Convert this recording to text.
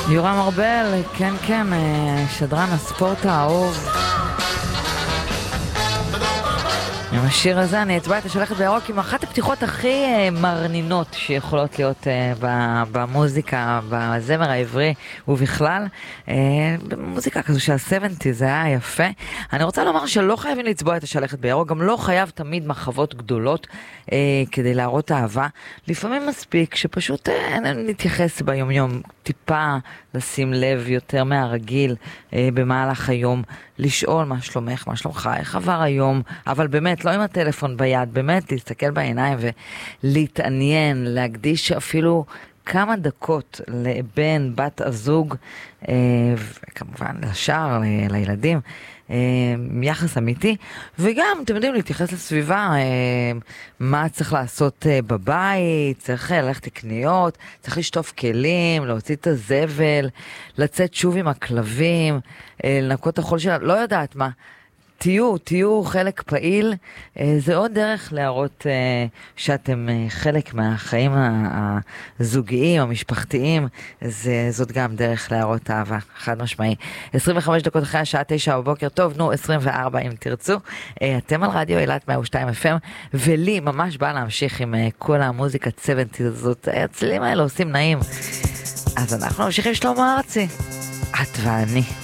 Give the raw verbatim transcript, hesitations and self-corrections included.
יורם ארבל, כן כן, שדרן הספורט האהוב. עם השיר הזה אני אצבע את השלכת בירוק עם אחת הפתיחות הכי מרנינות שיכולות להיות במוזיקה, בזמר העברי ובכלל, במוזיקה כזו של ה-שבעים, זה היה יפה. אני רוצה לומר שלא חייבים לצבוע את השלכת בירוק, גם לא חייב תמיד מחוות גדולות כדי להראות אהבה. לפעמים מספיק שפשוט נתייחס ביום יום, טיפה לשים לב יותר מהרגיל במהלך היום, לשאול מה שלומך, מה שלומך, איך עבר היום, אבל באמת לא עם הטלפון ביד, באמת להסתכל בעיניים ולהתעניין, להקדיש אפילו כמה דקות לבן, בת הזוג, וכמובן לשאר, לילדים, יחס אמיתי, וגם, אתם יודעים, להתייחס לסביבה, מה צריך לעשות בבית, צריך ללכת לקניות, צריך לשטוף כלים, להוציא את הזבל, לצאת שוב עם הכלבים, לנקות החול שלה, לא יודעת מה. תהיו, תהיו חלק פעיל, זה עוד דרך להראות שאתם חלק מהחיים הזוגיים, המשפחתיים, זאת גם דרך להראות אהבה, חד משמעי. עשרים וחמש דקות אחרי השעה תשע בבוקר, טוב, נו, עשרים וארבע אם תרצו. אתם על רדיו אילת מאה ושתיים אף אם, ולי ממש בא להמשיך עם כל המוזיקה שבעים הזאת, הצלילים האלה עושים נעים. אז אנחנו ממשיכים שלמה ארצי, את ואני.